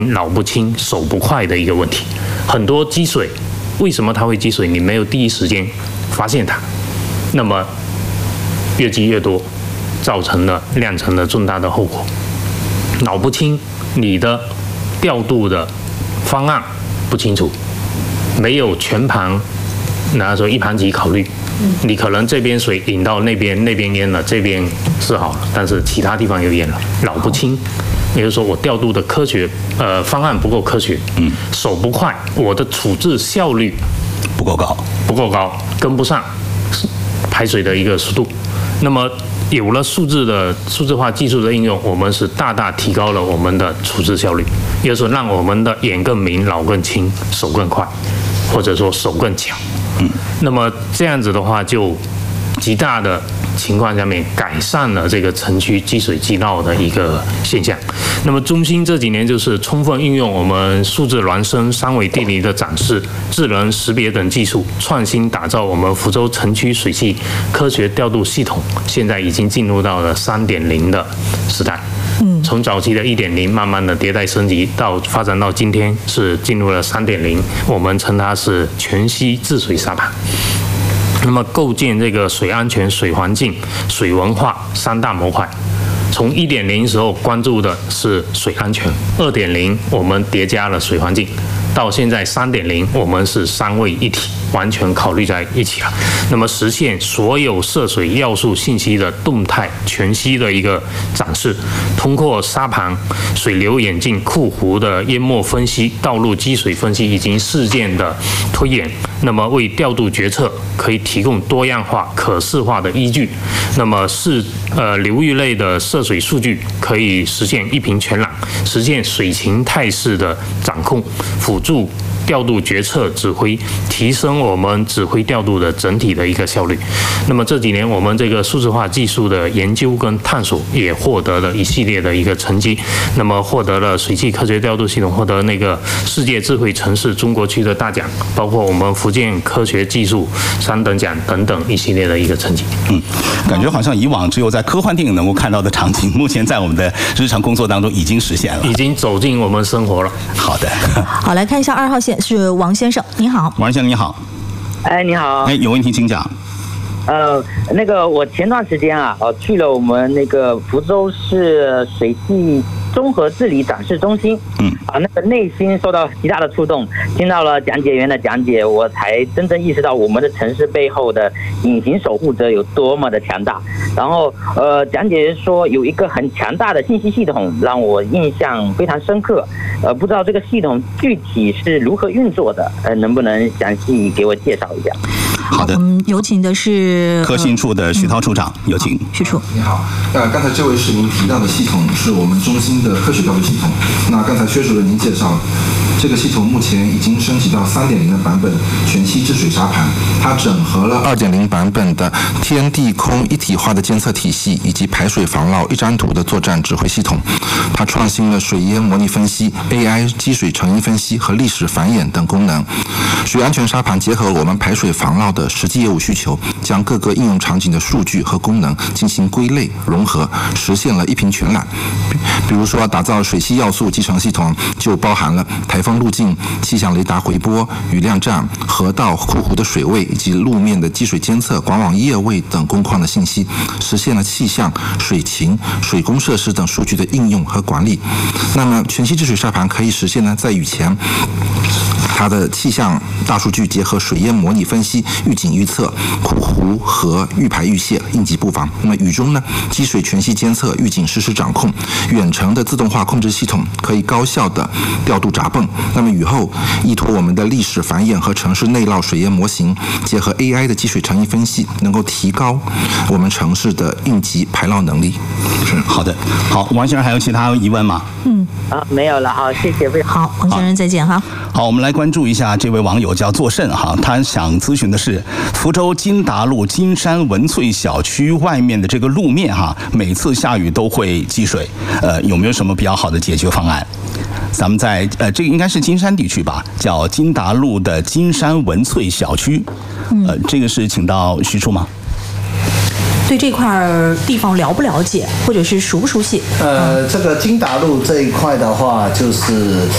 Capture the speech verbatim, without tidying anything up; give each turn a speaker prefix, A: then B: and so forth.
A: 脑不清、手不快的一个问题。很多积水，为什么它会积水？你没有第一时间发现它，那么越积越多，造成了酿成了重大的后果。脑不清，你的调度的方案不清楚，没有全盘，拿说一盘棋考虑。你可能这边水引到那边，那边淹了，这边是好了，但是其他地方又淹了，脑不清。也就是说，我调度的科学呃方案不够科学，嗯，手不快，我的处置效率
B: 不够高，
A: 不够高，跟不上排水的一个速度。那么有了数字的数字化技术的应用，我们是大大提高了我们的处置效率，也就是说让我们的眼更明、脑更清、手更快，或者说手更巧。嗯，那么这样子的话，就极大的情况下面改善了这个城区积水积涝的一个现象。那么中心这几年就是充分运用我们数字孪生、三维地理的展示、智能识别等技术，创新打造我们福州城区水系科学调度系统，现在已经进入到了 三点零 的时代。嗯，从早期的 一点零 慢慢的迭代升级，到发展到今天是进入了 三点零， 我们称它是全息治水沙盘。那么构建这个水安全、水环境、水文化三大模块。从 一点零 时候关注的是水安全， 二点零 我们叠加了水环境，到现在 三点零 我们是三位一体，完全考虑在一起了。那么实现所有涉水要素信息的动态全息的一个展示，通过沙盘、水流演进、库湖的淹没分析、道路积水分析以及事件的推演，那么为调度决策可以提供多样化、可视化的依据。那么是呃流域类的涉水数据可以实现一屏全览，实现水情态势的掌控，辅助调度决策指挥，提升我们指挥调度的整体的一个效率。那么这几年我们这个数字化技术的研究跟探索也获得了一系列的一个成绩，那么获得了水系科学调度系统获得那个世界智慧城市中国区的大奖，包括我们福建科学技术三等奖等等一系列的一个成绩。
B: 嗯，感觉好像以往只有在科幻电影能够看到的场景，目前在我们的日常工作当中已经实现了，
A: 已经走进我们生活了。
B: 好的，
C: 好，来看一下二号线是王先生，你好。
B: 王先生你好。
D: 哎，你好。
B: 哎，有问题请讲。
D: 呃，那个我前段时间啊，呃，去了我们那个福州市水系综合治理展示中心，嗯，啊，那个内心受到极大的触动，听到了讲解员的讲解，我才真正意识到我们的城市背后的隐形守护者有多么的强大。然后，呃，讲解员说有一个很强大的信息系统，让我印象非常深刻。呃，不知道这个系统具体是如何运作的，呃，能不能详细给我介绍一下？
B: 好的，
C: 嗯，有请的是
B: 科信处的徐涛处长，有请。
C: 徐处，
E: 你好。呃，刚才这位是您提到的系统，是我们中心的科学调度系统。那刚才薛主任您介绍，这个系统目前已经升级到 三点零 的版本，全息治水沙盘，它整合了 二点零 版本的天地空一体化的监测体系，以及排水防涝一张图的作战指挥系统。它创新了水淹模拟分析、A I 积水成因分析和历史繁衍等功能。水安全沙盘结合我们排水防涝的实际业务需求，将各个应用场景的数据和功能进行归类融合，实现了一屏全览。比如说，打造水系要素集成系统，就包含了台风路径、气象雷达回波、雨量站、河道、库湖的水位以及路面的积水监测、管网液位等工况的信息，实现了气象、水情、水工设施等数据的应用和管理。那么，全息治水沙盘可以实现呢，在雨前，它的气象大数据结合水淹模拟分析、预警预测、库湖河预排预泄、应急布防。那么雨中呢，积水全息监测、预警实时掌控，远程的自动化控制系统可以高效的调度闸泵。那么雨后，依托我们的历史繁衍和城市内涝水淹模型，结合 A I 的积水成因分析，能够提高我们城市的应急排涝能力。
B: 是好的，好，王先生还有其他疑问吗？
C: 嗯，
D: 啊，没有了，好，谢谢。
C: 好，王先生再见哈。
B: 好，我们来关注一下这位网友叫作甚哈，他想咨询的是福州金达路金山文翠小区外面的这个路面哈，每次下雨都会积水，呃，有没有什么比较好的解决方案？咱们在呃，这个应该是金山地区吧，叫金达路的金山文翠小区，呃，这个是请到徐处吗？
C: 对这块地方了不了解，或者是熟不熟悉？
F: 呃，这个金达路这一块的话，就是